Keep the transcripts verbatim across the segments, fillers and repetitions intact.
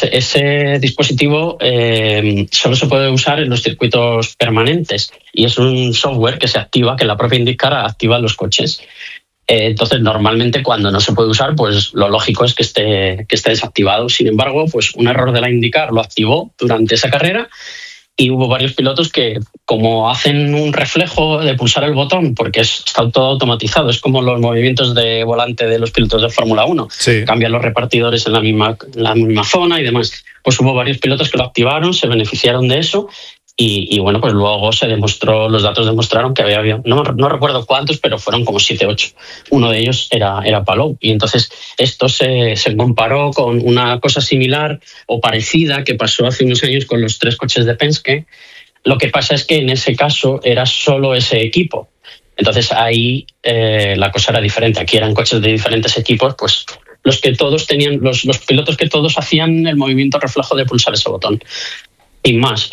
este, ese dispositivo eh, solo se puede usar en los circuitos permanentes y es un software que se activa, que la propia IndyCar activa en los coches. Eh, entonces, normalmente cuando no se puede usar, pues lo lógico es que esté, que esté desactivado. Sin embargo, pues un error de la IndyCar lo activó durante esa carrera y hubo varios pilotos que, como hacen un reflejo de pulsar el botón, porque es, está todo automatizado, es como los movimientos de volante de los pilotos de Fórmula uno, sí. Cambian los repartidores en la misma, en la misma zona y demás. Pues hubo varios pilotos que lo activaron, se beneficiaron de eso. Y, y bueno, pues luego se demostró, los datos demostraron que había, había no, no recuerdo cuántos, pero fueron como siete, ocho. Uno de ellos era, era Palou. Y entonces esto se, se comparó con una cosa similar o parecida que pasó hace unos años con los tres coches de Penske. Lo que pasa es que en ese caso era solo ese equipo. Entonces ahí eh, la cosa era diferente. Aquí eran coches de diferentes equipos, pues los que todos tenían, los, los pilotos que todos hacían el movimiento reflejo de pulsar ese botón. Y más.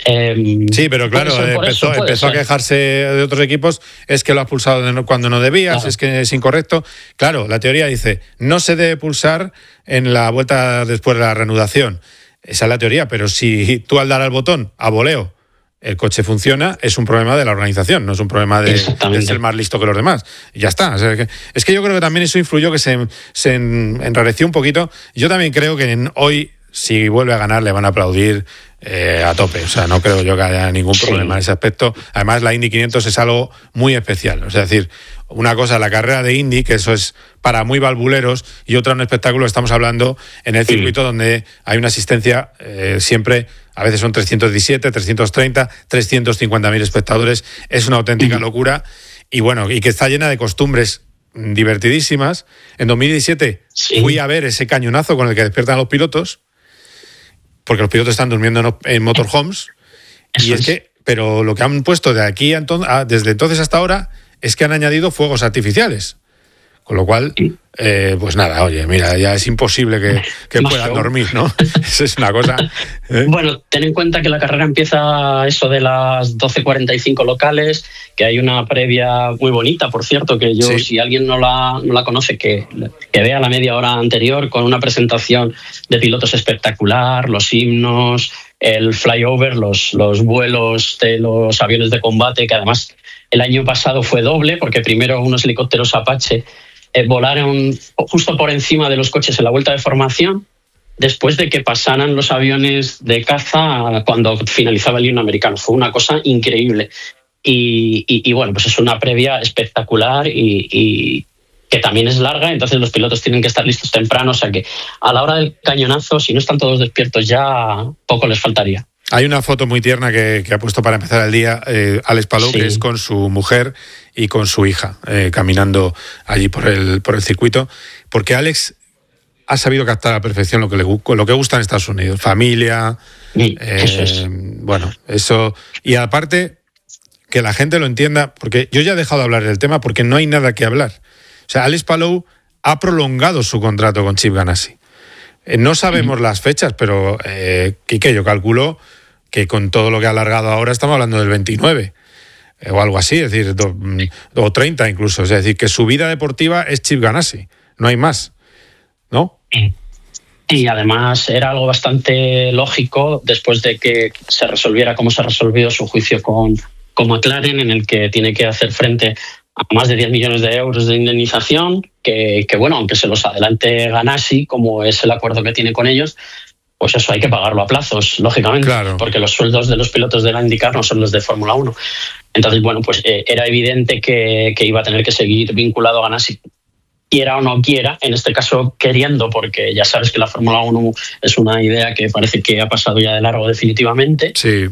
Eh, sí, pero claro, empezó, eso, empezó a quejarse de otros equipos, es que lo has pulsado cuando no debías, claro. Es que es incorrecto. Claro, la teoría dice, no se debe pulsar en la vuelta después de la reanudación. Esa es la teoría, pero si tú al dar al botón, a voleo, el coche funciona, es un problema de la organización, no es un problema de, de ser más listo que los demás. Y ya está. O sea, que, es que yo creo que también eso influyó, que se, se enrareció un poquito. Yo también creo que en, hoy, si vuelve a ganar, le van a aplaudir eh, a tope. O sea, no creo yo que haya ningún problema sí. en ese aspecto. Además, la Indy quinientos es algo muy especial. O sea, es decir, una cosa, la carrera de Indy, que eso es para muy valvuleros, y otra, un espectáculo, estamos hablando en el circuito sí. donde hay una asistencia eh, siempre, a veces son trescientos diecisiete, trescientos treinta, trescientos cincuenta mil espectadores. Es una auténtica sí. locura. Y bueno, y que está llena de costumbres divertidísimas. En dos mil diecisiete sí. fui a ver ese cañonazo con el que despiertan a los pilotos, porque los pilotos están durmiendo en, en motorhomes. Eso y es, es que, pero lo que han puesto de aquí a entonces, a, desde entonces hasta ahora es que han añadido fuegos artificiales. Con lo cual, eh, pues nada, oye, mira, ya es imposible que, que puedan dormir, ¿no? Eso es una cosa. ¿eh? Bueno, ten en cuenta que la carrera empieza eso de las doce cuarenta y cinco locales, que hay una previa muy bonita, por cierto, que yo, sí. si alguien no la, no la conoce, que, que vea la media hora anterior con una presentación de pilotos espectacular, los himnos, el flyover, los, los vuelos de los aviones de combate, que además el año pasado fue doble, porque primero unos helicópteros Apache Eh, volaron justo por encima de los coches en la vuelta de formación, después de que pasaran los aviones de caza cuando finalizaba el himno americano. Fue una cosa increíble. Y, y, y bueno, pues es una previa espectacular y, y que también es larga, entonces los pilotos tienen que estar listos temprano, o sea que a la hora del cañonazo, si no están todos despiertos ya, poco les faltaría. Hay una foto muy tierna que, que ha puesto para empezar el día eh, Alex Palou, sí. que es con su mujer y con su hija, eh, caminando allí por el, por el circuito, porque Alex ha sabido captar a la perfección lo que le lo que gusta en Estados Unidos, familia, sí, eh, eso es. bueno, eso, y aparte que la gente lo entienda, porque yo ya he dejado de hablar del tema porque no hay nada que hablar. O sea, Alex Palou ha prolongado su contrato con Chip Ganassi. Eh, no sabemos mm. las fechas, pero eh, Quique, yo calculo que con todo lo que ha alargado ahora estamos hablando del veintinueve eh, o algo así, es decir, do, o treinta incluso. Es decir, que su vida deportiva es Chip Ganassi, no hay más, ¿no? Y además era algo bastante lógico después de que se resolviera como se ha resolvido su juicio con, con McLaren, en el que tiene que hacer frente a más de diez millones de euros de indemnización, que, que bueno, aunque se los adelante Ganassi, como es el acuerdo que tiene con ellos, pues eso hay que pagarlo a plazos, lógicamente, claro. porque los sueldos de los pilotos de la IndyCar no son los de Fórmula uno. Entonces, bueno, pues eh, era evidente que, que iba a tener que seguir vinculado a Ganassi, quiera o no quiera, en este caso queriendo, porque ya sabes que la Fórmula uno es una idea que parece que ha pasado ya de largo definitivamente. Sí.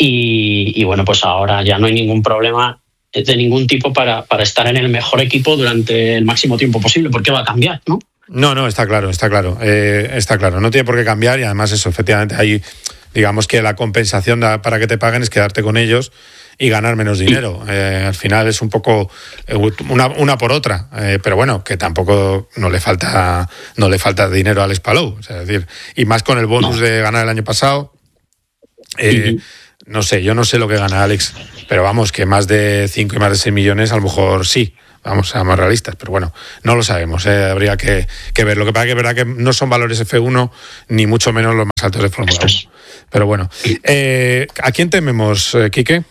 Y, y bueno, pues ahora ya no hay ningún problema de ningún tipo para, para estar en el mejor equipo durante el máximo tiempo posible, porque va a cambiar, ¿no? No, no, está claro, está claro, eh, está claro, no tiene por qué cambiar y además eso, efectivamente, hay, digamos que la compensación da, para que te paguen es quedarte con ellos y ganar menos dinero. Eh, al final es un poco una, una por otra, eh, pero bueno, que tampoco no le falta no le falta dinero a Alex Palou, o sea, es decir, y más con el bonus de ganar el año pasado. Eh, no sé, yo no sé lo que gana Alex, pero vamos, que más de cinco y más de seis millones a lo mejor sí. vamos, seamos realistas, pero bueno, no lo sabemos, ¿eh? Habría que, que ver. Lo que pasa que es verdad que no son valores F uno, ni mucho menos los más altos de Fórmula uno. Pero bueno, eh, ¿a quién tememos, eh, Quique?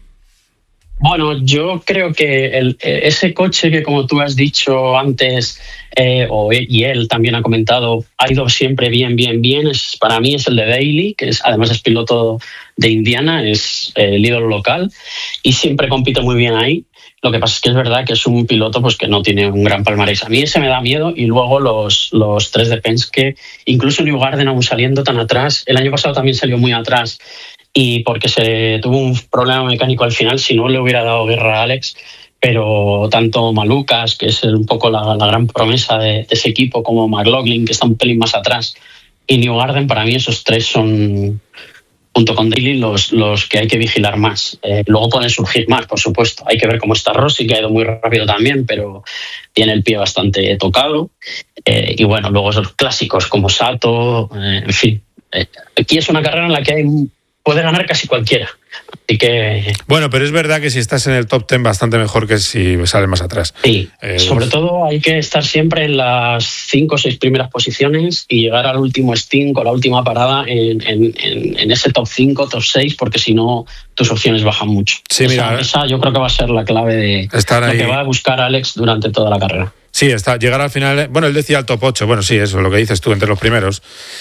Bueno, yo creo que el, ese coche que, como tú has dicho antes, eh, o, y él también ha comentado, ha ido siempre bien, bien, bien. Es, para mí es el de Daly, que es, además es piloto de Indiana, es eh, el ídolo local y siempre compite muy bien ahí. Lo que pasa es que es verdad que es un piloto pues que no tiene un gran palmarés. A mí ese me da miedo, y luego los, los tres de Penske, incluso Newgarden aún saliendo tan atrás. El año pasado también salió muy atrás, y porque se tuvo un problema mecánico al final, si no le hubiera dado guerra a Alex. Pero tanto Malukas, que es un poco la, la gran promesa de, de ese equipo, como McLaughlin, que está un pelín más atrás, y Newgarden, para mí esos tres son, junto con Daly, los, los que hay que vigilar más. Eh, luego pueden surgir más, por supuesto. Hay que ver cómo está Rossi, que ha ido muy rápido también, pero tiene el pie bastante tocado. Eh, y bueno, luego esos clásicos como Sato, eh, en fin. Eh, aquí es una carrera en la que hay... puede ganar casi cualquiera. Así que... Bueno, pero es verdad que si estás en el top ten, bastante mejor que si sales más atrás. Sí, eh, sobre todo hay que estar siempre en las cinco o seis primeras posiciones y llegar al último stint o la última parada en, en, en, en ese top cinco, top seis, porque si no, tus opciones bajan mucho. Sí, esa, mira, esa yo creo que va a ser la clave de estar lo ahí. Que va a buscar Alex durante toda la carrera. Sí, está, llegar al final, bueno, él decía el top ocho, bueno, sí, eso, lo que dices tú, entre los primeros.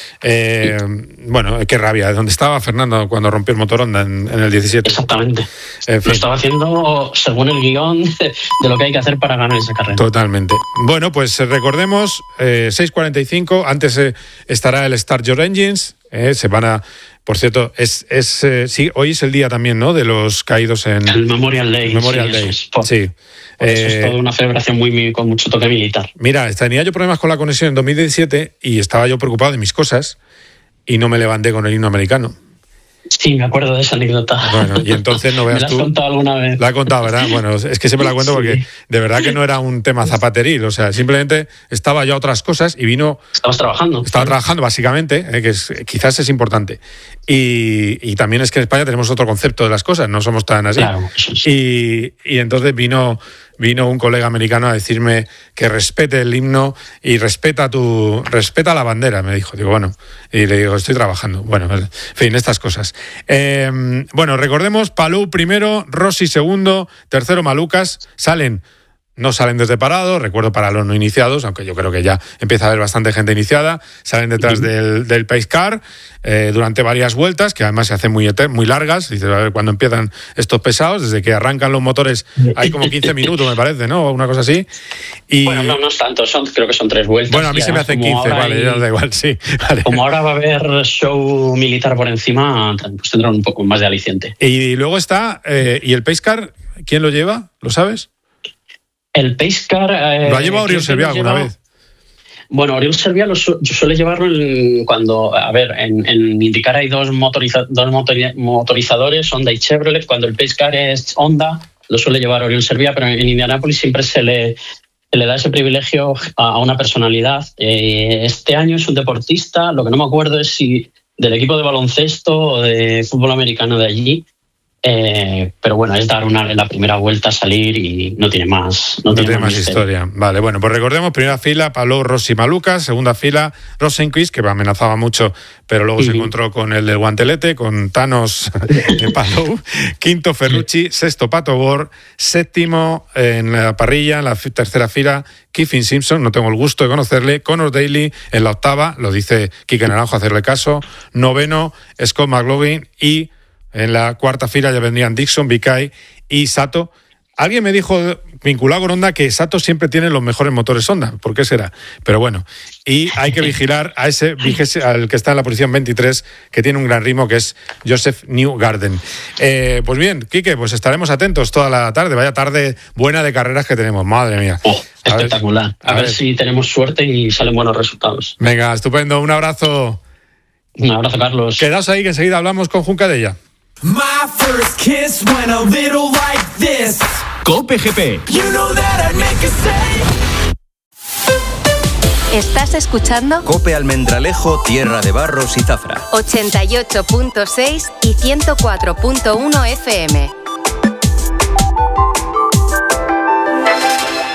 Eh, sí. Bueno, qué rabia, donde estaba Fernando cuando rompió el motor Honda en, en el diecisiete. Exactamente. En fin. Lo estaba haciendo según el guión de, de lo que hay que hacer para ganar esa carrera. Totalmente. Bueno, pues recordemos, eh, seis cuarenta y cinco, antes eh, estará el Start Your Engines, eh, se van a... Por cierto, es, es eh, sí, hoy es el día también, ¿no?, de los caídos en... El Memorial Day. El Memorial sí, Day, es, por, sí. Por eso eh, es toda una celebración muy, muy con mucho toque militar. Mira, tenía yo problemas con la conexión en dos mil diecisiete y estaba yo preocupado de mis cosas y no me levanté con el himno americano. Sí, me acuerdo de esa anécdota. Bueno, y entonces no veas tú... ¿Me la has contado alguna vez? La he contado, ¿verdad? Bueno, es que siempre la cuento sí. Porque de verdad que no era un tema zapateril, o sea, simplemente estaba yo a otras cosas y vino... Estabas trabajando. Estaba trabajando, básicamente, eh, que es, quizás es importante. Y, y también es que en España tenemos otro concepto de las cosas, no somos tan así. Claro, eso sí. Y, y entonces vino... Vino un colega americano a decirme que respete el himno y respeta tu respeta la bandera, me dijo. Digo, bueno, y le digo, estoy trabajando. Bueno, en fin, estas cosas. Eh, bueno, recordemos, Palou primero, Rossi segundo, tercero Malukas, salen... No salen desde parado, recuerdo para los no iniciados, aunque yo creo que ya empieza a haber bastante gente iniciada, salen detrás uh-huh. del, del pace car eh, durante varias vueltas, que además se hacen muy, eter- muy largas, dices, a ver cuándo empiezan estos pesados, desde que arrancan los motores hay como quince minutos, me parece, ¿no? O una cosa así. Y... Bueno, no, no es tanto, son, creo que son tres vueltas. Bueno, a mí se me hacen quince, vale, hay... ya da igual, sí. Vale. Como ahora va a haber show militar por encima, pues tendrán un poco más de aliciente. Y luego está, eh, ¿y el pace car, quién lo lleva? ¿Lo sabes? El pace car... Eh, ¿Lo ha llevado Oriol Servià alguna vez? Bueno, Oriol Servià lo su- suele llevarlo en, cuando... A ver, en, en IndyCar hay dos, motoriza- dos motori- motorizadores, Honda y Chevrolet. Cuando el pace car es Honda, lo suele llevar Oriol Servià, pero en Indianápolis siempre se le, se le da ese privilegio a, a una personalidad. Eh, este año es un deportista, lo que no me acuerdo es si del equipo de baloncesto o de fútbol americano de allí. Eh, pero bueno, es dar una en la primera vuelta, salir y no tiene más. No, No tiene, tiene más misterio. historia. Vale, bueno, pues recordemos, primera fila, Palou, Rossi, Malukas, segunda fila, Rosenqvist, que amenazaba mucho, pero luego uh-huh. se encontró con el del guantelete, con Thanos de Palou, quinto Ferrucci, sexto Pato Ward, séptimo en la parrilla, en la f- tercera fila, Kiffin Simpson, no tengo el gusto de conocerle, Connor Daly en la octava, lo dice Quique Naranjo, hacerle caso, noveno, Scott McLaughlin y... En la cuarta fila ya vendrían Dixon, Bikai y Sato. Alguien me dijo, vinculado con Honda, que Sato siempre tiene los mejores motores Honda. ¿Por qué será? Pero bueno, y hay que vigilar a ese al que está en la posición veintitrés, que tiene un gran ritmo, que es Joseph Newgarden. Eh, pues bien, Quique, pues estaremos atentos toda la tarde. Vaya tarde buena de carreras que tenemos, madre mía. Oh, espectacular. A, ver, a, a ver, ver si tenemos suerte y salen buenos resultados. Venga, estupendo. Un abrazo. Un abrazo, Carlos. Quedaos ahí, que enseguida hablamos con Juncadella. My first kiss went a little like this. Cope G P. You know that I'd make a say. ¿Estás escuchando? Cope Almendralejo, Tierra de Barros y Zafra. ochenta y ocho punto seis y ciento cuatro punto uno F M.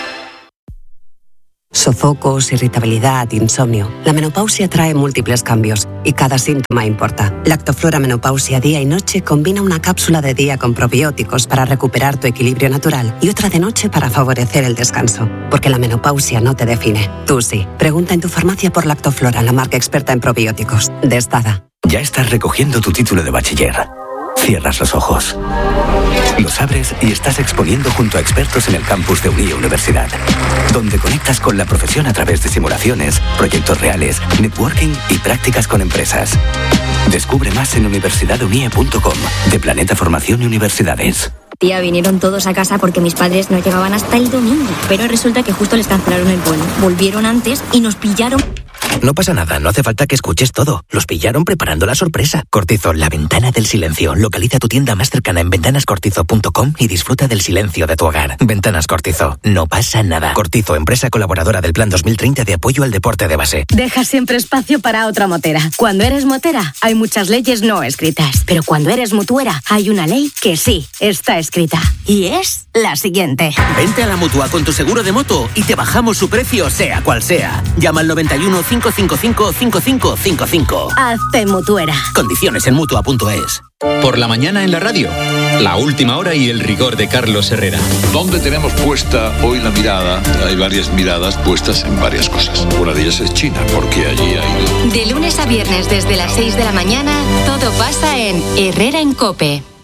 Sofocos, irritabilidad, insomnio. La menopausia trae múltiples cambios y cada síntoma importa. Lactoflora Menopausia Día y Noche combina una cápsula de día con probióticos para recuperar tu equilibrio natural y otra de noche para favorecer el descanso. Porque la menopausia no te define. Tú sí. Pregunta en tu farmacia por Lactoflora, la marca experta en probióticos. De Stada. Ya estás recogiendo tu título de bachiller. Cierras los ojos. Los abres y estás exponiendo junto a expertos en el campus de Unie Universidad, donde conectas con la profesión a través de simulaciones, proyectos reales, networking y prácticas con empresas. Descubre más en universidad unie punto com, de Planeta Formación y Universidades. Tía, vinieron todos a casa porque mis padres no llegaban hasta el domingo, pero resulta que justo les cancelaron el vuelo. Volvieron antes y nos pillaron. No pasa nada, no hace falta que escuches todo. Los pillaron preparando la sorpresa. Cortizo, la ventana del silencio. Localiza tu tienda más cercana en ventanas cortizo punto com y disfruta del silencio de tu hogar. Ventanas Cortizo, no pasa nada. Cortizo, empresa colaboradora del Plan dos mil treinta de apoyo al deporte de base. Deja siempre espacio para otra motera. Cuando eres motera, hay muchas leyes no escritas. Pero cuando eres mutuera, hay una ley que sí está escrita. Y es la siguiente. Vente a la Mutua con tu seguro de moto y te bajamos su precio, sea cual sea. Llama al noventa y uno, cinco cinco cinco, cinco cinco cinco cinco. Hazte mutuera. Condiciones en mutua punto es. Por la mañana en la radio, la última hora y el rigor de Carlos Herrera. ¿Dónde tenemos puesta hoy la mirada? Hay varias miradas puestas en varias cosas. Una de ellas es China, porque allí hay... De lunes a viernes desde las seis de la mañana, todo pasa en Herrera en COPE.